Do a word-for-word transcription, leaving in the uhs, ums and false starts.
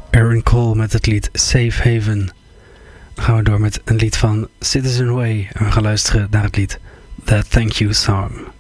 Aaron Cole met het lied Safe Haven. Dan gaan we door met een lied van Citizen Way. En we gaan luisteren naar het lied The Thank You Song.